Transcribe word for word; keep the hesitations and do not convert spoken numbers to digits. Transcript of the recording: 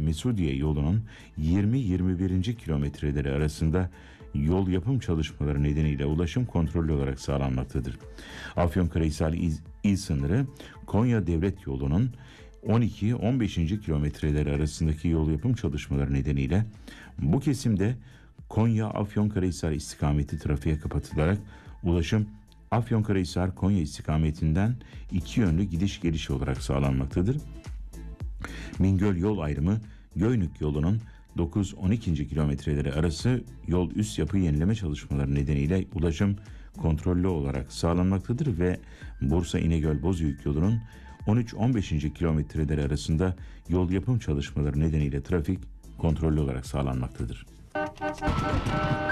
Mesudiye yolunun yirmi yirmi birinci kilometreleri arasında yol yapım çalışmaları nedeniyle ulaşım kontrollü olarak sağlanmaktadır. Afyonkarahisar il, il sınırı Konya Devlet Yolu'nun on iki on beşinci kilometreleri arasındaki yol yapım çalışmaları nedeniyle bu kesimde Konya-Afyonkarahisar istikameti trafiğe kapatılarak ulaşım Afyonkarahisar-Konya istikametinden iki yönlü gidiş geliş olarak sağlanmaktadır. Mingöl yol ayrımı Göynük yolunun dokuz on ikinci kilometreleri arası yol üst yapı yenileme çalışmaları nedeniyle ulaşım kontrollü olarak sağlanmaktadır ve Bursa İnegöl Bozüyük yolunun on üç on beşinci kilometreleri arasında yol yapım çalışmaları nedeniyle trafik kontrollü olarak sağlanmaktadır.